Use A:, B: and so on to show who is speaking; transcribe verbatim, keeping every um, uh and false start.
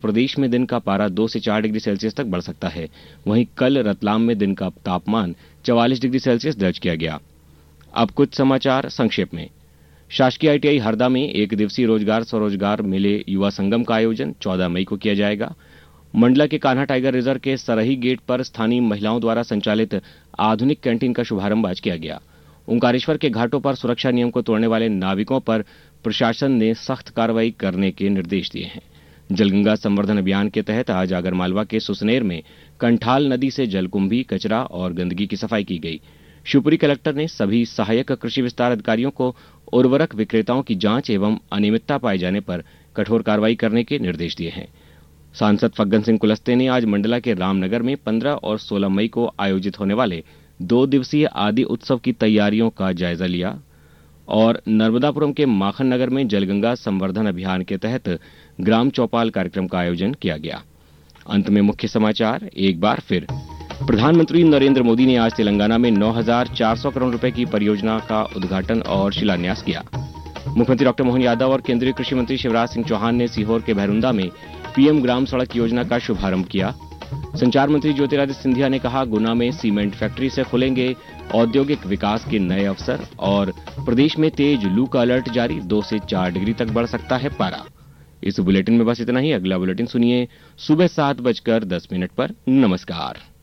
A: प्रदेश में दिन का पारा दो से चार डिग्री सेल्सियस तक बढ़ सकता है। वहीं कल रतलाम में दिन का तापमान चवालीस डिग्री सेल्सियस दर्ज किया गया। अब कुछ समाचार संक्षेप में। शासकीय आईटीआई हरदा में एक दिवसीय रोजगार स्वरोजगार मेले युवा संगम का आयोजन चौदह मई को किया जाएगा। मंडला के कान्हा टाइगर रिजर्व के सरही गेट पर स्थानीय महिलाओं द्वारा संचालित आधुनिक कैंटीन का शुभारंभ आज किया गया। ओंकारेश्वर के घाटों पर सुरक्षा नियम को तोड़ने वाले नाविकों पर प्रशासन ने सख्त कार्रवाई करने के निर्देश दिए हैं। जलगंगा संवर्धन अभियान के तहत आज आगरमालवा के सुसनेर में कंठाल नदी से जलकुंभी, कचरा और गंदगी की सफाई की गई। शिवपुरी कलेक्टर ने सभी सहायक कृषि विस्तार अधिकारियों को उर्वरक विक्रेताओं की जांच एवं अनियमितता पाए जाने पर कठोर कार्रवाई करने के निर्देश दिए हैं। सांसद फग्गन सिंह कुलस्ते ने आज मंडला के रामनगर में पंद्रह और सोलह मई को आयोजित होने वाले दो दिवसीय आदि उत्सव की तैयारियों का जायजा लिया और नर्मदापुरम के माखन नगर में जलगंगा संवर्धन अभियान के तहत ग्राम चौपाल कार्यक्रम का आयोजन किया गया। अंत में मुख्य समाचार एक बार फिर। प्रधानमंत्री नरेंद्र मोदी ने आज तेलंगाना में नौ हजार चार सौ करोड़ रुपए की परियोजना का उद्घाटन और शिलान्यास किया। मुख्यमंत्री डॉक्टर मोहन यादव और केंद्रीय कृषि मंत्री शिवराज सिंह चौहान ने सीहोर के भैरुंदा में पीएम ग्राम सड़क योजना का शुभारंभ किया। संचार मंत्री ज्योतिरादित्य सिंधिया ने कहा, गुना में सीमेंट फैक्ट्री से खुलेंगे औद्योगिक विकास के नए अवसर और प्रदेश में तेज लू का अलर्ट जारी, दो से चार डिग्री तक बढ़ सकता है पारा। इस बुलेटिन में बस इतना ही। अगला बुलेटिन सुनिए सुबह सात बजकर दस मिनट पर। नमस्कार।